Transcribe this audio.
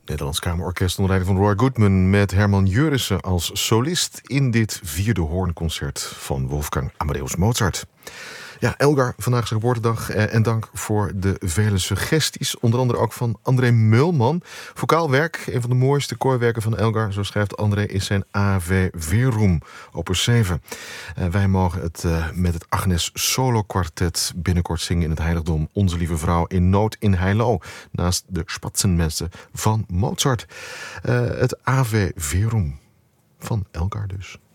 Nederlands Kamerorkest onder leiding van Roy Goodman met Herman Jurissen als solist in dit 4e hoornconcert van Wolfgang Amadeus Mozart. Ja, Elgar, vandaag zijn geboortedag en dank voor de vele suggesties. Onder andere ook van André Mulman. Vocaalwerk, een van de mooiste koorwerken van Elgar, zo schrijft André, is zijn Ave Verum, opus 7. Wij mogen het met het Agnes Solo Quartet binnenkort zingen in het heiligdom Onze Lieve Vrouw in Nood in Heilo, naast de Spatzenmessen van Mozart. Het Ave Verum van Elgar dus.